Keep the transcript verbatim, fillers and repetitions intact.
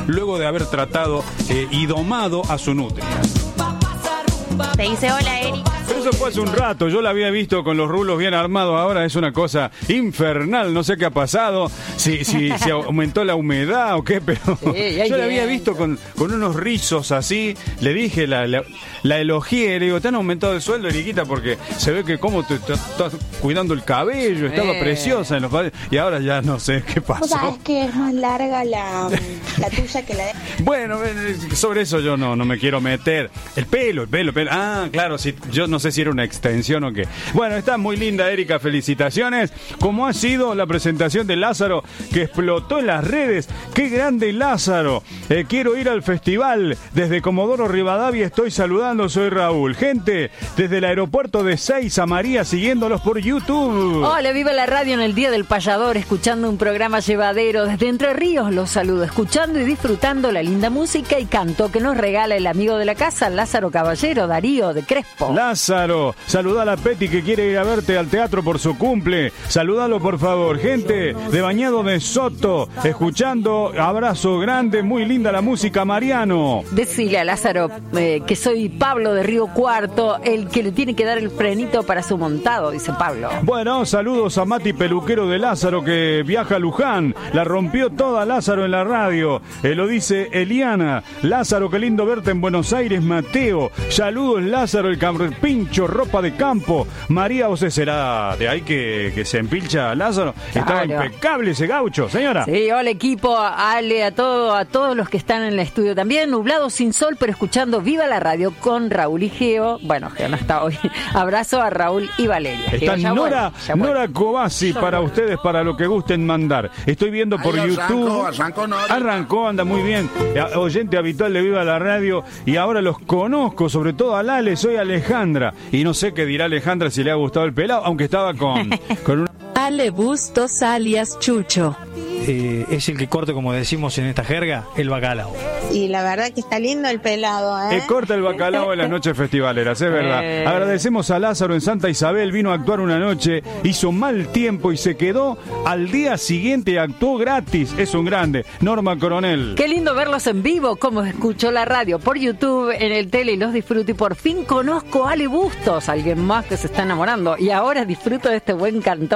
luego de haber tratado eh, y domado a su nutria. Te dice hola, Erika. Pero eso fue hace un rato, yo la había visto con los rulos bien armados, ahora es una cosa infernal, no sé qué ha pasado, si, si, si aumentó la humedad o qué, pero sí, yo la había visto con, con unos rizos así, le dije, la, la, la elogié, le digo, ¿te han aumentado el sueldo, Eriquita? Porque se ve que como te, te estás cuidando el cabello, estaba eh. preciosa en los padres, y ahora ya no sé qué pasó. ¿Sabes que es más larga la, la tuya que la de...? Bueno, sobre eso yo no, no me quiero meter. El pelo, el pelo, el pelo. Ah, claro, sí, yo no sé si era una extensión o qué. Bueno, está muy linda, Erika, felicitaciones. Como ha sido la presentación de Lázaro, que explotó en las redes. ¡Qué grande Lázaro! Eh, quiero ir al festival. Desde Comodoro Rivadavia estoy saludando, soy Raúl. Gente, desde el aeropuerto de Seiza María, siguiéndolos por YouTube. Hola, viva la radio en el Día del Payador, escuchando un programa llevadero. Desde Entre Ríos los saludo, escuchando y disfrutando la linda música y canto que nos regala el amigo de la casa, Lázaro Caballero, Darío de Crespo. Lázaro, saluda a la Peti que quiere ir a verte al teatro por su cumple. Saludalo, por favor. Gente de Bañado de Soto, escuchando, abrazo grande, muy linda la música, Mariano. Decile a Lázaro eh, que soy Pablo de Río Cuarto, el que le tiene que dar el frenito para su montado, dice Pablo. Bueno, saludos a Mati Peluquero de Lázaro, que viaja a Luján. La rompió toda Lázaro en la radio. Eh, lo dice Eliana. Lázaro, qué lindo verte en Buenos Aires, Mateo. Saludos, Lázaro, el pincho, ropa de campo. María, ¿vos será de ahí que, que se empilcha Lázaro? Estaba Claro. impecable ese gaucho, señora. Sí, hola equipo, a Ale, a todo, a todos los que están en el estudio también, nublado sin sol, pero escuchando Viva la Radio con Raúl y Geo. Bueno, Geo no está hoy. Abrazo a Raúl y Valeria. Está Geo, Nora, vuelve, Nora Cobasi para vuelve. Ustedes, para lo que gusten mandar. Estoy viendo por Ahí YouTube. Arrancó, arrancó, Nora. Arrancó, anda muy bien. Oyente habitual de Viva la Radio. Y ahora los conozco, sobre todo a Lale, soy Alejandra. Y no sé qué dirá Alejandra si le ha gustado el pelado, aunque estaba con, con una... Ale Bustos alias Chucho. Eh, es el que corta, como decimos en esta jerga, el bacalao. Y la verdad que está lindo el pelado, ¿eh? Eh, corta el bacalao en las noches festivaleras, es verdad. Eh. Agradecemos a Lázaro en Santa Isabel, vino a actuar una noche, hizo mal tiempo y se quedó al día siguiente y actuó gratis. Es un grande. Norma Coronel. Qué lindo verlos en vivo, como escuchó la radio por YouTube, en el tele y los disfruto. Y por fin conozco a Ale Bustos, alguien más que se está enamorando. Y ahora disfruto de este buen cantor.